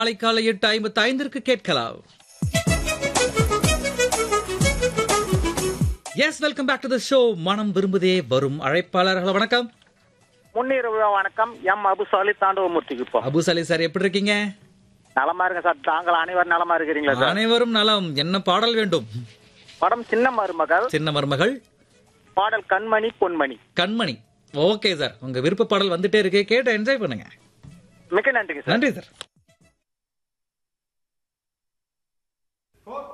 நாளை காலை 8:55 கேட்கலாம். S, welcome back to the show. மனம் விரும்புதே வரும் அழைப்பாளர்கள் வணக்கம். முன்னிரவு வணக்கம். எம் அபுசாலி தாண்டவமூர்த்திக்கு இப்போ அபுசாலி சார், எப்படி இருக்கீங்க? நலமா இருங்க சார். தாங்கள் அனைவரும் நலமா இருக்கிறீங்களா சார்? அனைவரும் நலம். என்ன பாடல் வேண்டும்? படம் சின்ன மருமகள். சின்ன மருமகள். பாடல் கண்மணி பொன்மணி. கண்மணி. ஓகே சார், உங்க விருப்ப பாடல் வந்துட்டே இருக்கு, கேட்டு என்ஜாய் பண்ணுங்க. மிக்க நன்றிங்க சார். நன்றி சார்.